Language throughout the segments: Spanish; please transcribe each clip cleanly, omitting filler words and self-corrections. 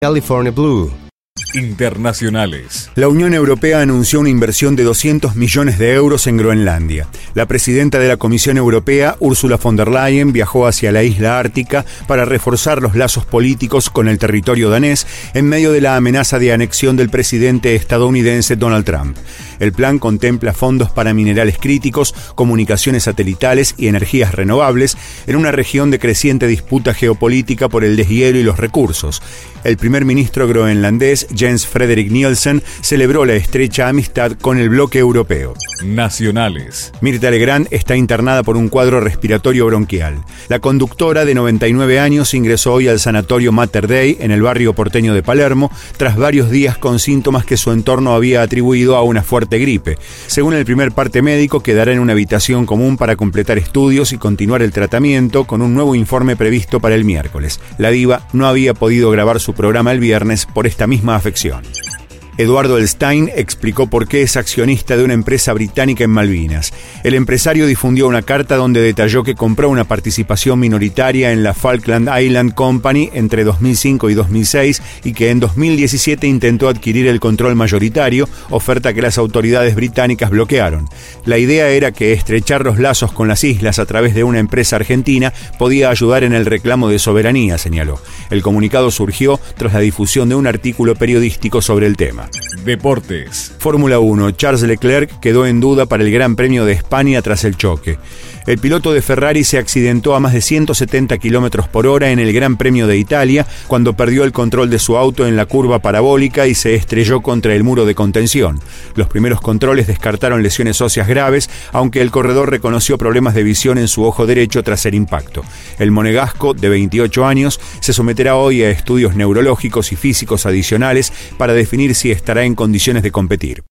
California Blue. Internacionales. La Unión Europea anunció una inversión de 200 millones de euros en Groenlandia. La presidenta de la Comisión Europea, Ursula von der Leyen, viajó hacia la isla ártica para reforzar los lazos políticos con el territorio danés en medio de la amenaza de anexión del presidente estadounidense Donald Trump. El plan contempla fondos para minerales críticos, comunicaciones satelitales y energías renovables en una región de creciente disputa geopolítica por el deshielo y los recursos. El primer ministro groenlandés, Jens Frederik Nielsen, celebró la estrecha amistad con el bloque europeo. Nacionales. Mirta Legrand está internada por un cuadro respiratorio bronquial. La conductora de 99 años ingresó hoy al sanatorio Mater Dei en el barrio porteño de Palermo tras varios días con síntomas que su entorno había atribuido a una fuerte gripe. Según el primer parte médico, quedará en una habitación común para completar estudios y continuar el tratamiento con un nuevo informe previsto para el miércoles. La diva no había podido grabar su programa el viernes por esta misma afección. Eduardo Elstein explicó por qué es accionista de una empresa británica en Malvinas. El empresario difundió una carta donde detalló que compró una participación minoritaria en la Falkland Island Company entre 2005 y 2006 y que en 2017 intentó adquirir el control mayoritario, oferta que las autoridades británicas bloquearon. La idea era que estrechar los lazos con las islas a través de una empresa argentina podía ayudar en el reclamo de soberanía, señaló. El comunicado surgió tras la difusión de un artículo periodístico sobre el tema. Deportes. Fórmula 1. Charles Leclerc quedó en duda para el Gran Premio de España tras el choque. El piloto de Ferrari se accidentó a más de 170 km por hora en el Gran Premio de Italia cuando perdió el control de su auto en la curva parabólica y se estrelló contra el muro de contención. Los primeros controles descartaron lesiones óseas graves, aunque el corredor reconoció problemas de visión en su ojo derecho tras el impacto. El monegasco, de 28 años, se someterá hoy a estudios neurológicos y físicos adicionales para definir si estará en condiciones de competir.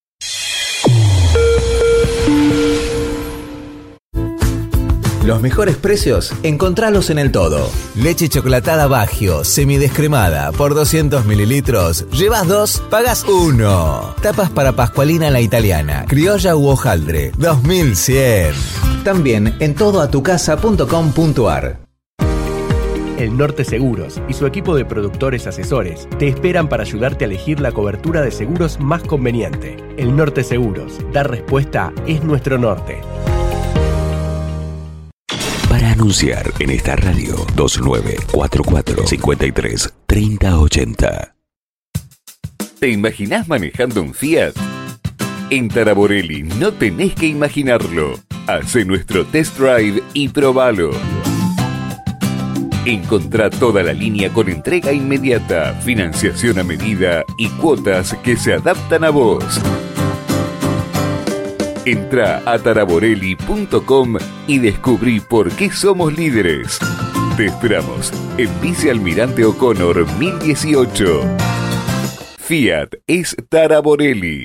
Los mejores precios, encontralos en El Todo. Leche chocolatada Baggio, semidescremada, por 200 mililitros. Llevas 2, pagas 1. Tapas para Pascualina la italiana, criolla u hojaldre, 2100. También en todoatucasa.com.ar. El Norte Seguros y su equipo de productores asesores te esperan para ayudarte a elegir la cobertura de seguros más conveniente. El Norte Seguros, dar respuesta es nuestro norte. Para anunciar en esta radio, 2944-53-3080. ¿Te imaginás manejando un Fiat? En Taraborelli no tenés que imaginarlo. Hacé nuestro test drive y probalo. Encontrá toda la línea con entrega inmediata, financiación a medida y cuotas que se adaptan a vos. Entrá a taraborelli.com y descubrí por qué somos líderes. Te esperamos en Vice Almirante O'Connor 1018. Fiat es Taraborelli.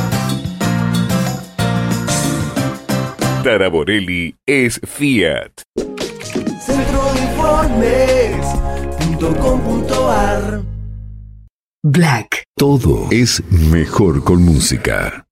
Taraborelli es Fiat. Centroinformes.com.ar. Black. Todo es mejor con música.